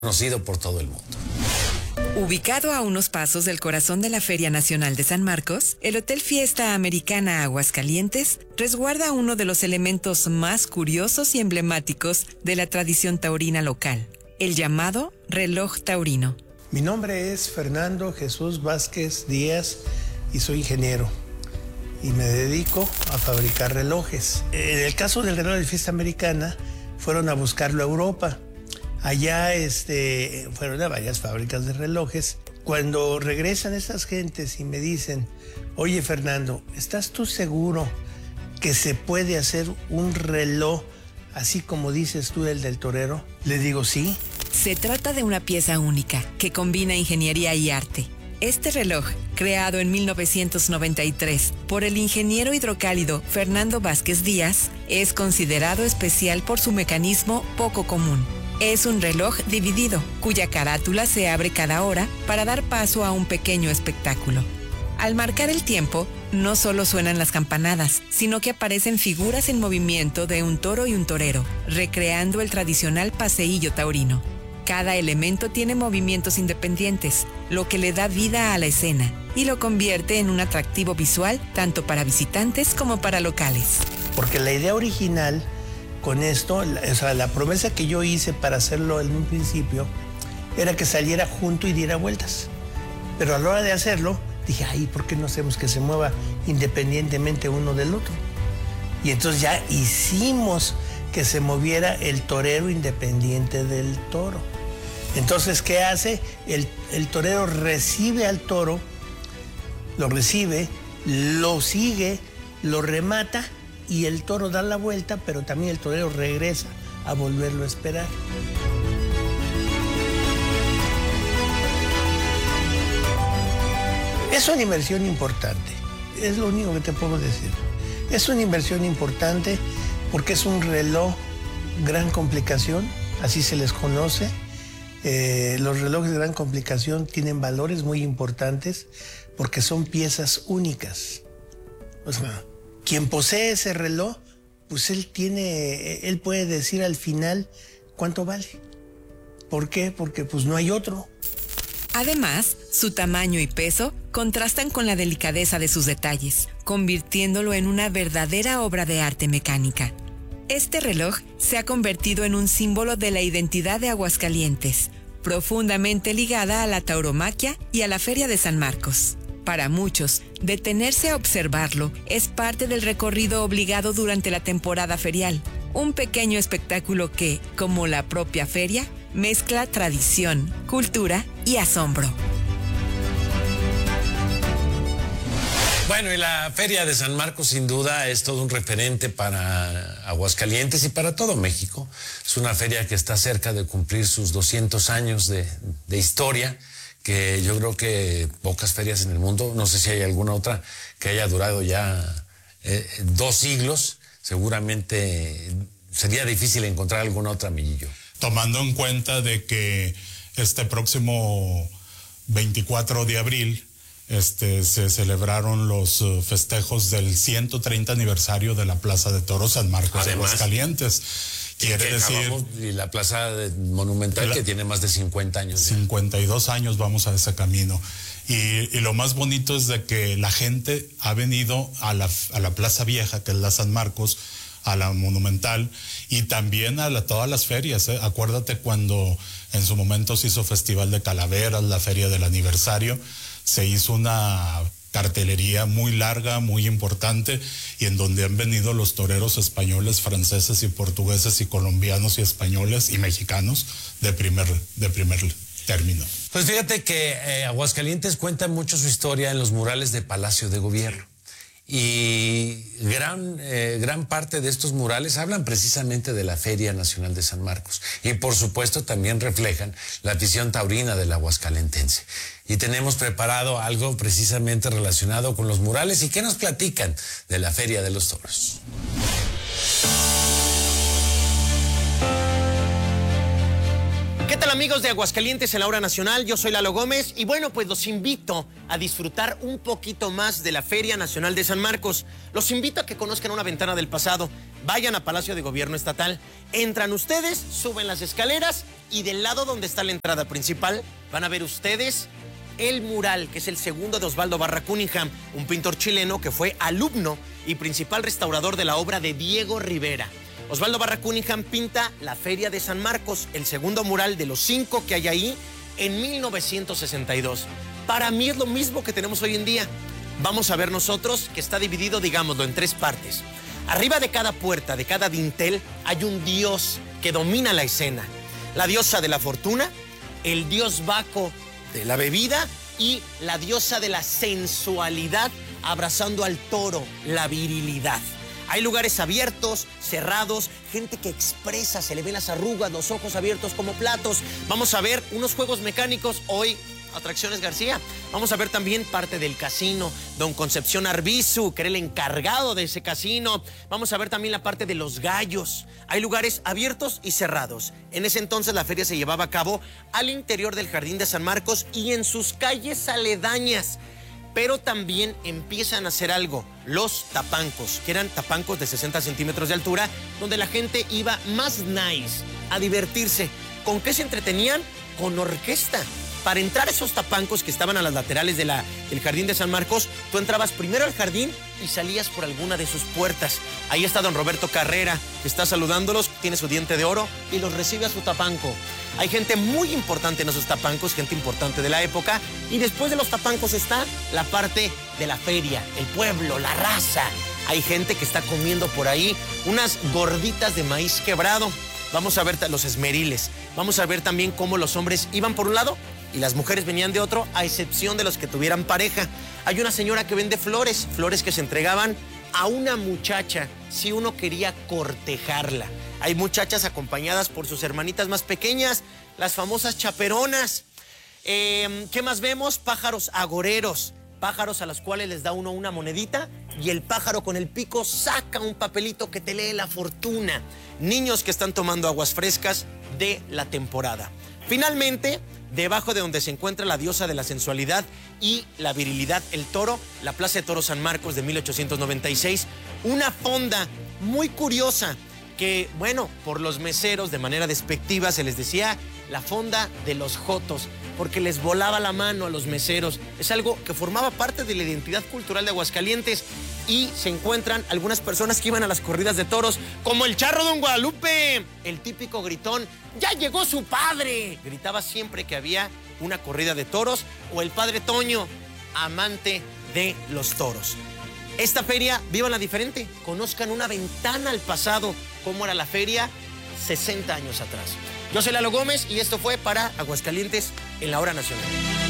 conocido por todo el mundo. Ubicado a unos pasos del corazón de la Feria Nacional de San Marcos, el Hotel Fiesta Americana Aguascalientes resguarda uno de los elementos más curiosos y emblemáticos de la tradición taurina local, el llamado reloj taurino. Mi nombre es Fernando Jesús Vázquez Díaz y soy ingeniero y me dedico a fabricar relojes. En el caso del reloj de Fiesta Americana, fueron a buscarlo a Europa. Allá fueron a varias fábricas de relojes. Cuando regresan esas gentes y me dicen, oye Fernando, ¿estás tú seguro que se puede hacer un reloj así como dices tú el del torero? Le digo, sí. Se trata de una pieza única que combina ingeniería y arte. Este reloj, creado en 1993 por el ingeniero hidrocálido Fernando Vázquez Díaz, es considerado especial por su mecanismo poco común. Es un reloj dividido, cuya carátula se abre cada hora para dar paso a un pequeño espectáculo. Al marcar el tiempo, no solo suenan las campanadas, sino que aparecen figuras en movimiento de un toro y un torero, recreando el tradicional paseillo taurino. Cada elemento tiene movimientos independientes, lo que le da vida a la escena y lo convierte en un atractivo visual tanto para visitantes como para locales. Porque la idea original con esto, la promesa que yo hice para hacerlo en un principio era que saliera junto y diera vueltas. Pero a la hora de hacerlo, dije, ay, ¿por qué no hacemos que se mueva independientemente uno del otro? Y entonces ya hicimos que se moviera el torero independiente del toro. Entonces, ¿qué hace? El torero recibe al toro, lo recibe, lo sigue, lo remata, y el toro da la vuelta, pero también el torero regresa a volverlo a esperar. Es una inversión importante, es lo único que te puedo decir. Es una inversión importante porque es un reloj gran complicación, así se les conoce. Los relojes de gran complicación tienen valores muy importantes porque son piezas únicas. O sea, quien posee ese reloj, pues él puede decir al final cuánto vale. ¿Por qué? Porque pues no hay otro. Además, su tamaño y peso contrastan con la delicadeza de sus detalles, convirtiéndolo en una verdadera obra de arte mecánica. Este reloj se ha convertido en un símbolo de la identidad de Aguascalientes, profundamente ligada a la tauromaquia y a la Feria de San Marcos. Para muchos, detenerse a observarlo es parte del recorrido obligado durante la temporada ferial, un pequeño espectáculo que, como la propia feria, mezcla tradición, cultura y asombro. Bueno, y la Feria de San Marcos sin duda es todo un referente para Aguascalientes y para todo México. Es una feria que está cerca de cumplir sus 200 años de historia, que yo creo que pocas ferias en el mundo, no sé si hay alguna otra que haya durado ya 2 siglos, seguramente sería difícil encontrar alguna otra, Millillo. Tomando en cuenta de que este próximo 24 de abril se celebraron los festejos del 130 aniversario de la Plaza de Toros San Marcos de Aguascalientes. Quiere decir... Y la Plaza Monumental que tiene más de 50 años. 52 años vamos a ese camino. Y lo más bonito es de que la gente ha venido a la Plaza Vieja, que es la San Marcos, a la Monumental y también a todas las ferias. Acuérdate cuando en su momento se hizo Festival de Calaveras, la Feria del Aniversario, se hizo una cartelería muy larga, muy importante, y en donde han venido los toreros españoles, franceses y portugueses y colombianos y españoles y mexicanos de primer término. Pues fíjate que Aguascalientes cuenta mucho su historia en los murales de Palacio de Gobierno. Y gran parte de estos murales hablan precisamente de la Feria Nacional de San Marcos. Y por supuesto también reflejan la afición taurina del aguascalentense. Y tenemos preparado algo precisamente relacionado con los murales. ¿Y qué nos platican de la Feria de los Toros? ¿Qué tal, amigos de Aguascalientes en la Hora Nacional? Yo soy Lalo Gómez y bueno, pues los invito a disfrutar un poquito más de la Feria Nacional de San Marcos. Los invito a que conozcan una ventana del pasado. Vayan a Palacio de Gobierno Estatal, entran ustedes, suben las escaleras y del lado donde está la entrada principal van a ver ustedes el mural, que es el segundo de Osvaldo Barra Cunningham, un pintor chileno que fue alumno y principal restaurador de la obra de Diego Rivera. Osvaldo Barra Cunningham pinta la Feria de San Marcos, el segundo mural de los 5 que hay ahí, en 1962. Para mí es lo mismo que tenemos hoy en día. Vamos a ver nosotros que está dividido, digámoslo, en 3 partes. Arriba de cada puerta, de cada dintel, hay un dios que domina la escena. La diosa de la fortuna, el dios Baco de la bebida y la diosa de la sensualidad abrazando al toro, la virilidad. Hay lugares abiertos, cerrados, gente que expresa, se le ven las arrugas, los ojos abiertos como platos. Vamos a ver unos juegos mecánicos hoy, Atracciones García. Vamos a ver también parte del casino, don Concepción Arbizu, que era el encargado de ese casino. Vamos a ver también la parte de los gallos. Hay lugares abiertos y cerrados. En ese entonces la feria se llevaba a cabo al interior del Jardín de San Marcos y en sus calles aledañas. Pero también empiezan a hacer algo, los tapancos, que eran tapancos de 60 centímetros de altura, donde la gente iba más nice a divertirse. ¿Con qué se entretenían? Con orquesta. Para entrar a esos tapancos que estaban a las laterales del Jardín de San Marcos, tú entrabas primero al jardín y salías por alguna de sus puertas. Ahí está don Roberto Carrera, que está saludándolos, tiene su diente de oro y los recibe a su tapanco. Hay gente muy importante en esos tapancos, gente importante de la época. Y después de los tapancos está la parte de la feria, el pueblo, la raza. Hay gente que está comiendo por ahí unas gorditas de maíz quebrado. Vamos a ver los esmeriles. Vamos a ver también cómo los hombres iban por un lado y las mujeres venían de otro, a excepción de los que tuvieran pareja. Hay una señora que vende flores, flores que se entregaban a una muchacha si uno quería cortejarla. Hay muchachas acompañadas por sus hermanitas más pequeñas, las famosas chaperonas. ¿Qué más vemos? Pájaros agoreros, pájaros a los cuales les da uno una monedita y el pájaro con el pico saca un papelito que te lee la fortuna. Niños que están tomando aguas frescas de la temporada. Finalmente, debajo de donde se encuentra la diosa de la sensualidad y la virilidad, el toro, la Plaza de Toros San Marcos de 1896, una fonda muy curiosa que, bueno, por los meseros de manera despectiva se les decía la fonda de los jotos, porque les volaba la mano a los meseros. Es algo que formaba parte de la identidad cultural de Aguascalientes y se encuentran algunas personas que iban a las corridas de toros, como el Charro Don Guadalupe, el típico gritón, ¡ya llegó su padre! Gritaba siempre que había una corrida de toros, o el Padre Toño, amante de los toros. Esta feria, vívanla diferente, conozcan una ventana al pasado, cómo era la feria 60 años atrás. Yo soy Lalo Gómez y esto fue para Aguascalientes en la Hora Nacional.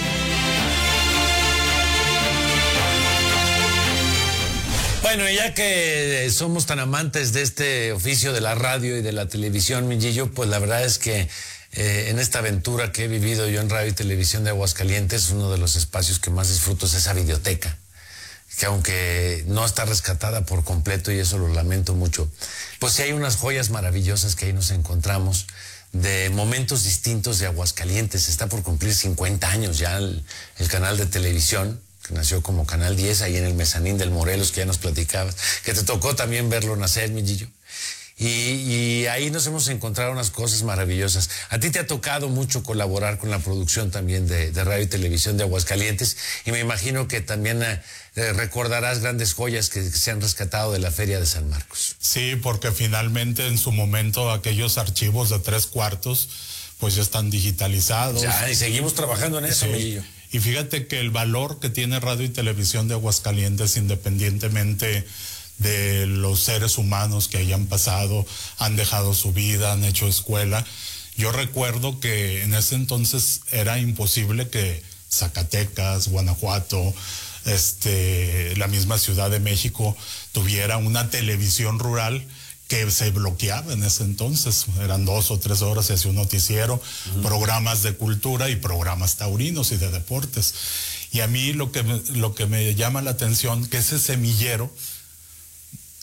Bueno, ya que somos tan amantes de este oficio de la radio y de la televisión, Millillo, pues la verdad es que en esta aventura que he vivido yo en radio y televisión de Aguascalientes, uno de los espacios que más disfruto es esa videoteca, que aunque no está rescatada por completo, y eso lo lamento mucho, pues sí hay unas joyas maravillosas que ahí nos encontramos, de momentos distintos de Aguascalientes. Está por cumplir 50 años ya el canal de televisión, que nació como Canal 10, ahí en el mezanín del Morelos, que ya nos platicabas, que te tocó también verlo nacer, Millillo. Y ahí nos hemos encontrado unas cosas maravillosas. A ti te ha tocado mucho colaborar con la producción también de radio y televisión de Aguascalientes, y me imagino que también recordarás grandes joyas que se han rescatado de la Feria de San Marcos. Sí, porque finalmente en su momento aquellos archivos de 3/4 pues ya están digitalizados. Ya, y seguimos trabajando en eso, Millillo. Y fíjate que el valor que tiene radio y televisión de Aguascalientes, independientemente de los seres humanos que hayan pasado, han dejado su vida, han hecho escuela. Yo recuerdo que en ese entonces era imposible que Zacatecas, Guanajuato, la misma Ciudad de México tuviera una televisión rural que se bloqueaba en ese entonces. Eran 2 o 3 horas, se hacía un noticiero, programas de cultura y programas taurinos y de deportes. Y a mí lo que me llama la atención, que ese semillero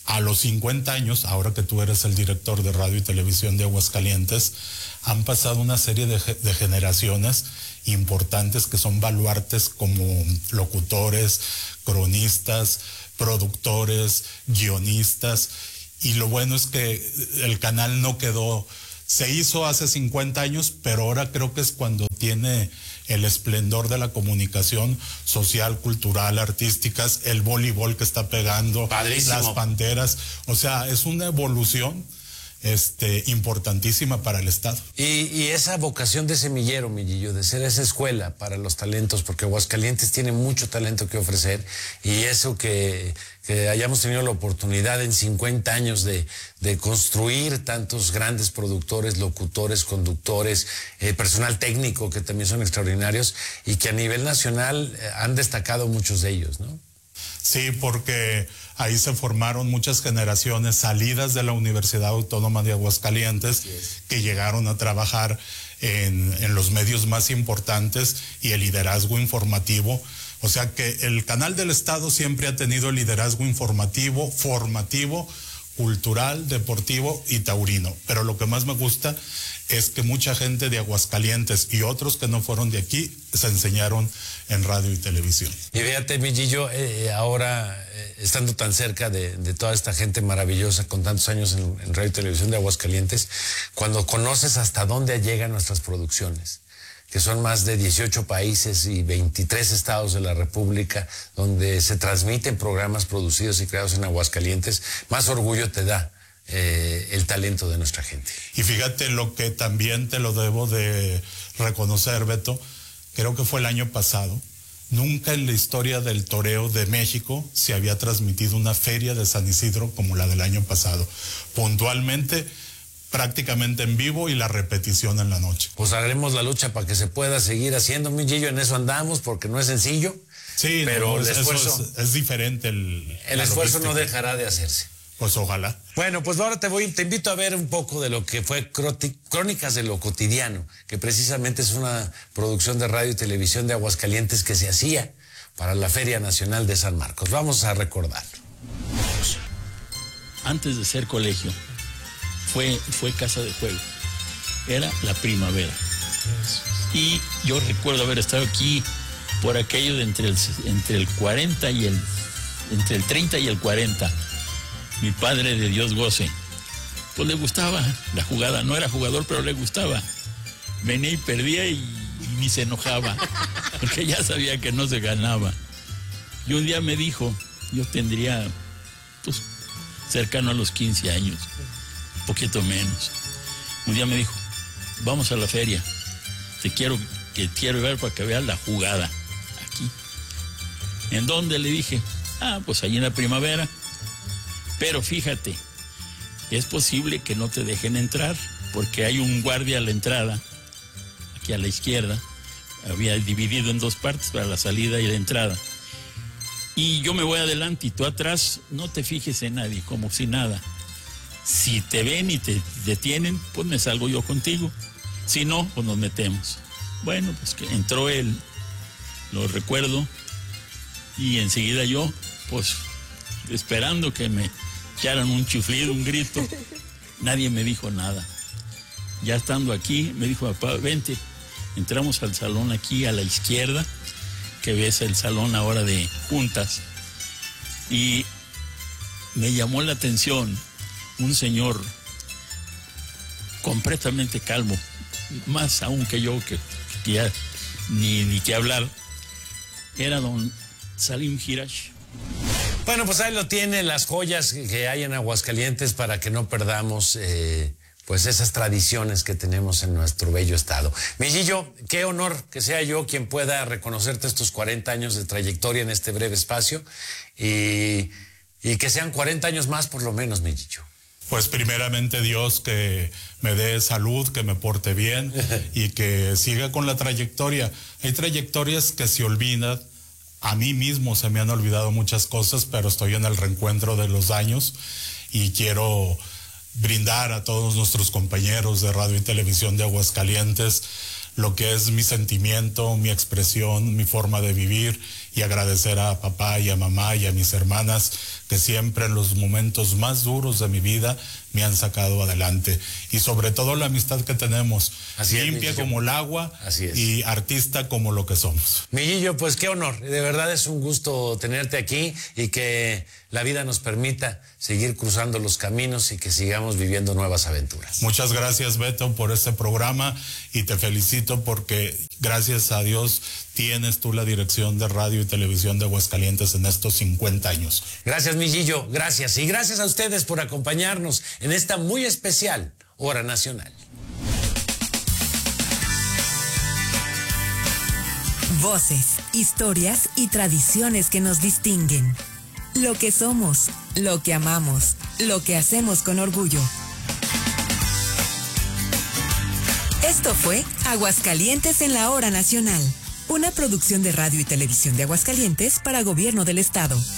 a los 50 años, ahora que tú eres el director de Radio y Televisión de Aguascalientes, han pasado una serie de generaciones importantes que son baluartes como locutores, cronistas, productores, guionistas, y lo bueno es que el canal no quedó, se hizo hace 50 años, pero ahora creo que es cuando tiene el esplendor de la comunicación social, cultural, artísticas, el voleibol que está pegando, padrísimo, las panteras, o sea, es una evolución importantísima para el Estado. Y esa vocación de semillero, mi Gillo, de ser esa escuela para los talentos, porque Aguascalientes tiene mucho talento que ofrecer, y eso que hayamos tenido la oportunidad en 50 años de construir tantos grandes productores, locutores, conductores, personal técnico que también son extraordinarios, y que a nivel nacional han destacado muchos de ellos, ¿no? Sí, porque ahí se formaron muchas generaciones salidas de la Universidad Autónoma de Aguascalientes que llegaron a trabajar en los medios más importantes y el liderazgo informativo. O sea que el canal del Estado siempre ha tenido liderazgo informativo, formativo, cultural, deportivo y taurino. Pero lo que más me gusta es que mucha gente de Aguascalientes y otros que no fueron de aquí se enseñaron en radio y televisión. Y fíjate, mi Gillo, ahora estando tan cerca de toda esta gente maravillosa con tantos años en radio y televisión de Aguascalientes, cuando conoces hasta dónde llegan nuestras producciones, que son más de 18 países y 23 estados de la República, donde se transmiten programas producidos y creados en Aguascalientes, más orgullo te da el talento de nuestra gente. Y fíjate lo que también te lo debo de reconocer, Beto, creo que fue el año pasado, nunca en la historia del toreo de México se había transmitido una feria de San Isidro como la del año pasado, puntualmente, prácticamente en vivo y la repetición en la noche. Pues haremos la lucha para que se pueda seguir haciendo, mi Gillo, en eso andamos, porque no es sencillo. Sí, pero no, el esfuerzo es diferente. El esfuerzo no dejará de hacerse. Pues ojalá. Bueno, pues ahora te invito a ver un poco de lo que fue Crónicas de lo Cotidiano, que precisamente es una producción de radio y televisión de Aguascalientes que se hacía para la Feria Nacional de San Marcos. Vamos a recordarlo. Antes de ser colegio, fue casa de juego. Era la primavera. Y yo recuerdo haber estado aquí por aquello de entre el 40 y entre el 30 y el 40. Mi padre, de Dios goce, pues le gustaba la jugada, no era jugador, pero le gustaba. Venía y perdía y ni se enojaba, porque ya sabía que no se ganaba. Y un día me dijo, yo tendría, pues, cercano a los 15 años, un poquito menos. Un día me dijo, vamos a la feria, te quiero ver para que veas la jugada, aquí. ¿En dónde? Le dije, pues allí en la primavera. Pero fíjate, es posible que no te dejen entrar, porque hay un guardia a la entrada, aquí a la izquierda, había dividido en dos partes para la salida y la entrada. Y yo me voy adelante y tú atrás, no te fijes en nadie, como si nada. Si te ven y te detienen, pues me salgo yo contigo. Si no, pues nos metemos. Bueno, pues que entró él, lo recuerdo, y enseguida yo, pues esperando que me echaran un chiflido, un grito. Nadie me dijo nada. Ya estando aquí, me dijo, papá, vente. Entramos al salón aquí a la izquierda, que ves el salón ahora de juntas. Y me llamó la atención un señor completamente calmo, más aún que yo, que ya ni que hablar. Era don Salim Hirash. Bueno, pues ahí lo tiene, las joyas que hay en Aguascalientes para que no perdamos pues esas tradiciones que tenemos en nuestro bello estado. Mi Gillo, qué honor que sea yo quien pueda reconocerte estos 40 años de trayectoria en este breve espacio y que sean 40 años más por lo menos, mi Gillo. Pues primeramente Dios que me dé salud, que me porte bien y que siga con la trayectoria. Hay trayectorias que se olvidan. A mí mismo se me han olvidado muchas cosas, pero estoy en el reencuentro de los años y quiero brindar a todos nuestros compañeros de radio y televisión de Aguascalientes lo que es mi sentimiento, mi expresión, mi forma de vivir, y agradecer a papá y a mamá y a mis hermanas que siempre en los momentos más duros de mi vida me han sacado adelante. Y sobre todo la amistad que tenemos, limpia como el agua y artista como lo que somos. Mi Gillo, pues qué honor, de verdad es un gusto tenerte aquí y que la vida nos permita seguir cruzando los caminos y que sigamos viviendo nuevas aventuras. Muchas gracias, Beto, por este programa, y te felicito porque gracias a Dios tienes tú la dirección de radio y televisión de Aguascalientes en estos 50 años. Gracias, mi Gillo, gracias. Y gracias a ustedes por acompañarnos en esta muy especial Hora Nacional. Voces, historias y tradiciones que nos distinguen. Lo que somos, lo que amamos, lo que hacemos con orgullo. Esto fue Aguascalientes en la Hora Nacional, una producción de Radio y Televisión de Aguascalientes para Gobierno del Estado.